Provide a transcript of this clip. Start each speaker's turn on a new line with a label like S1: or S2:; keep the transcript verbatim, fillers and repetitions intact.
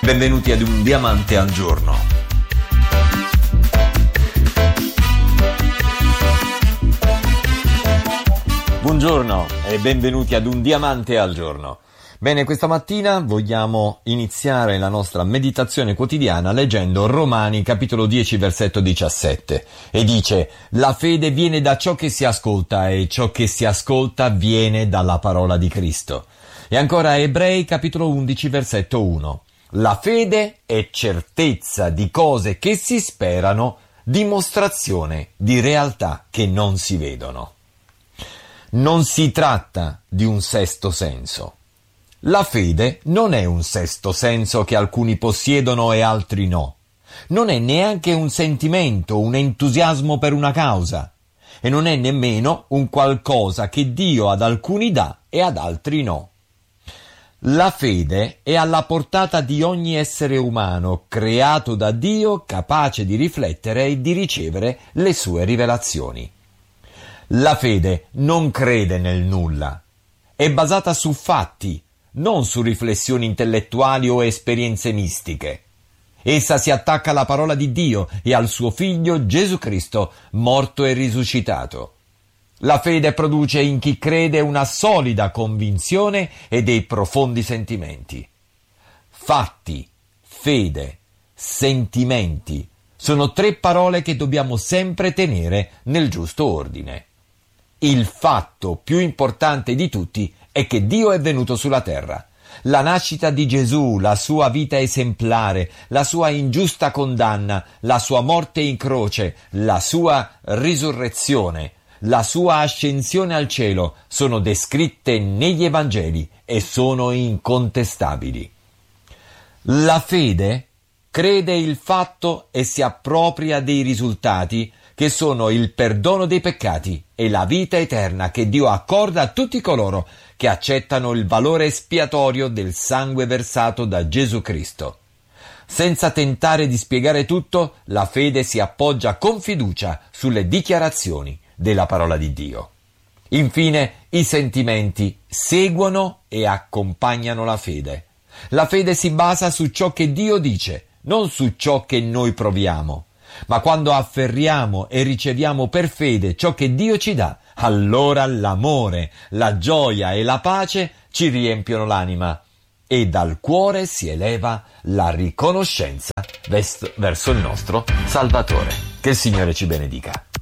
S1: Benvenuti ad Un Diamante al Giorno. Buongiorno e benvenuti ad Un Diamante al Giorno. Bene, questa mattina vogliamo iniziare la nostra meditazione quotidiana leggendo Romani capitolo dieci versetto diciassette e dice: la fede viene da ciò che si ascolta e ciò che si ascolta viene dalla parola di Cristo. E ancora Ebrei capitolo undici versetto uno: la fede è certezza di cose che si sperano, dimostrazione di realtà che non si vedono. Non si tratta di un sesto senso. La fede non è un sesto senso che alcuni possiedono e altri no. Non è neanche un sentimento, un entusiasmo per una causa. E non è nemmeno un qualcosa che Dio ad alcuni dà e ad altri no. La fede è alla portata di ogni essere umano, creato da Dio, capace di riflettere e di ricevere le sue rivelazioni. La fede non crede nel nulla. È basata su fatti, non su riflessioni intellettuali o esperienze mistiche. Essa si attacca alla parola di Dio e al suo Figlio Gesù Cristo, morto e risuscitato. La fede produce in chi crede una solida convinzione e dei profondi sentimenti. Fatti, fede, sentimenti sono tre parole che dobbiamo sempre tenere nel giusto ordine. Il fatto più importante di tutti è che Dio è venuto sulla terra. La nascita di Gesù, la sua vita esemplare, la sua ingiusta condanna, la sua morte in croce, la sua risurrezione, la sua ascensione al cielo sono descritte negli Evangeli e sono incontestabili. La fede crede il fatto e si appropria dei risultati che sono il perdono dei peccati e la vita eterna che Dio accorda a tutti coloro che accettano il valore espiatorio del sangue versato da Gesù Cristo. Senza tentare di spiegare tutto, la fede si appoggia con fiducia sulle dichiarazioni della parola di Dio. Infine, i sentimenti seguono e accompagnano la fede. La fede si basa su ciò che Dio dice, non su ciò che noi proviamo. Ma quando afferriamo e riceviamo per fede ciò che Dio ci dà, allora l'amore, la gioia e la pace ci riempiono l'anima e dal cuore si eleva la riconoscenza verso il nostro Salvatore. Che il Signore ci benedica.